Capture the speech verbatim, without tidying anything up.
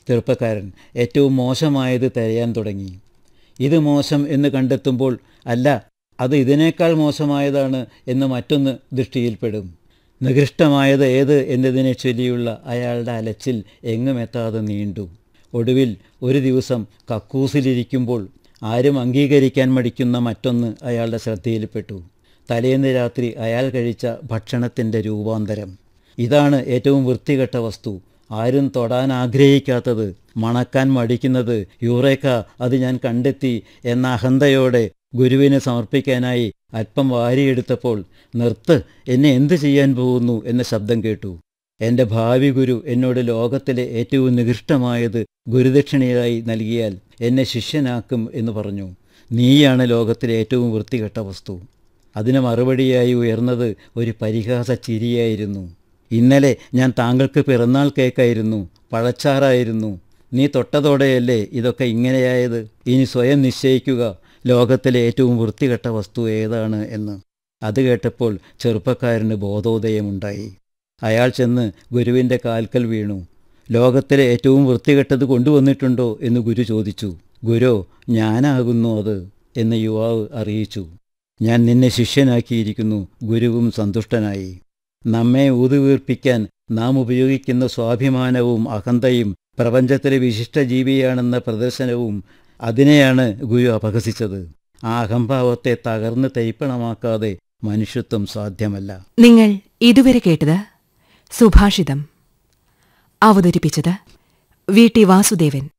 ചെറുപ്പക്കാരൻ ഏറ്റവും മോശമായത് തിരയാൻ തുടങ്ങി. ഇത് മോശം എന്ന് കണ്ടെത്തുമ്പോൾ അല്ല, അത് ഇതിനേക്കാൾ മോശമായതാണ് എന്ന് മറ്റൊന്ന് ദൃഷ്ടിയിൽപ്പെടും. നികൃഷ്ടമായത് ഏത് എന്നതിനെ ചൊല്ലിയുള്ള അയാളുടെ അലച്ചിൽ എങ്ങുമെത്താതെ നീണ്ടു. ഒടുവിൽ ഒരു ദിവസം കക്കൂസിലിരിക്കുമ്പോൾ ആരും അംഗീകരിക്കാൻ മടിക്കുന്ന മറ്റൊന്ന് അയാളുടെ ശ്രദ്ധയിൽപ്പെട്ടു. തലേന്ന് രാത്രി അയാൾ കഴിച്ച ഭക്ഷണത്തിൻ്റെ രൂപാന്തരം. ഇതാണ് ഏറ്റവും വൃത്തികെട്ട വസ്തു, ആരും തൊടാൻ ആഗ്രഹിക്കാത്തത്, മണക്കാൻ മടിക്കുന്നത്. യൂറേക്ക, അത് ഞാൻ കണ്ടെത്തി എന്ന അഹന്തയോടെ ഗുരുവിന് സമർപ്പിക്കാനായി അല്പം വാരിയെടുത്തപ്പോൾ നിർത്ത്, എന്നെ എന്ത് ചെയ്യാൻ പോകുന്നു എന്ന ശബ്ദം കേട്ടു. എൻ്റെ ഭാവി ഗുരു എന്നോട് ലോകത്തിലെ ഏറ്റവും നികൃഷ്ടമായത് ഗുരുദക്ഷിണയായി നൽകിയാൽ എന്നെ ശിഷ്യനാക്കും എന്ന് പറഞ്ഞു. നീയാണ് ലോകത്തിലെ ഏറ്റവും വൃത്തികെട്ട വസ്തു. അതിന് മറുപടിയായി ഉയർന്നത് ഒരു പരിഹാസ ചിരിയായിരുന്നു. ഇന്നലെ ഞാൻ താങ്കൾക്ക് പിറന്നാൾ കേക്കായിരുന്നു, പഴച്ചാറായിരുന്നു. നീ തൊട്ടതോടെയല്ലേ ഇതൊക്കെ ഇങ്ങനെയായത്. ഇനി സ്വയം നിശ്ചയിക്കുക, ലോകത്തിലെ ഏറ്റവും വൃത്തികെട്ട വസ്തു ഏതാണ് എന്ന്. അത് കേട്ടപ്പോൾ ചെറുപ്പക്കാരന് ബോധോദയമുണ്ടായി. അയാൾ ചെന്ന് ഗുരുവിൻ്റെ കാൽക്കൽ വീണു. ലോകത്തിലെ ഏറ്റവും വൃത്തികെട്ടത് കൊണ്ടുവന്നിട്ടുണ്ടോ എന്ന് ഗുരു ചോദിച്ചു. ഗുരു, ഞാനാകുന്നു അത് എന്ന് യുവാവ് അറിയിച്ചു. ഞാൻ നിന്നെ ശിഷ്യനാക്കിയിരിക്കുന്നു. ഗുരുവും സന്തുഷ്ടനായി. നമ്മെ ഊതുവീർപ്പിക്കാൻ നാം ഉപയോഗിക്കുന്ന സ്വാഭിമാനവും അഹന്തയും പ്രപഞ്ചത്തിലെ വിശിഷ്ട ജീവിയാണെന്ന പ്രദർശനവും, അതിനെയാണ് ഗുരു അപഹസിച്ചത്. ആ അഹംഭാവത്തെ തകർന്ന് തൈപ്പണമാക്കാതെ മനുഷ്യത്വം സാധ്യമല്ല. നിങ്ങൾ ഇതുവരെ കേട്ടത് സുഭാഷിതം. അവതരിപ്പിച്ചത് വി ടി വാസുദേവൻ.